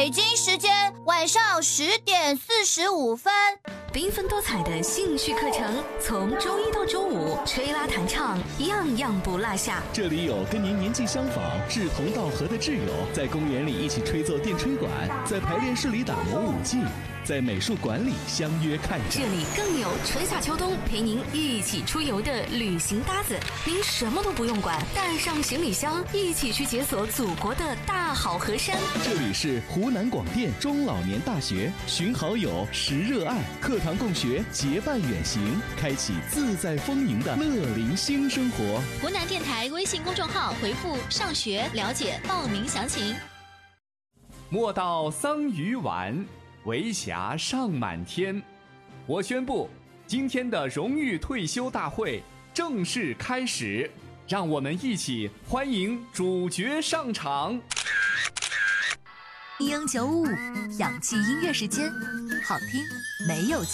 北京时间晚上10:45。 缤纷多彩的兴趣课程，从周一到周五，吹拉弹唱，样样不落下。 这里有跟您年纪相仿、志同道合的挚友，在公园里一起吹奏电吹管，在排练室里打磨舞技，在美术馆里相约看展。 这里更有春夏秋冬陪您一起出游的旅行搭子，您什么都不用管，带上行李箱，一起去解锁祖国的大好河山。 这里是湖南广电中老年大学，寻好友，识热爱，课堂共学，结伴远行，开启自在丰盈的乐龄新生活。 湖南电台微信公众号回复“上学”了解报名详情。 莫道桑榆晚，为霞尚满天。我宣布，今天的荣誉退休大会正式开始，让我们一起欢迎主角上场。 英95氧气音乐时间，好听没有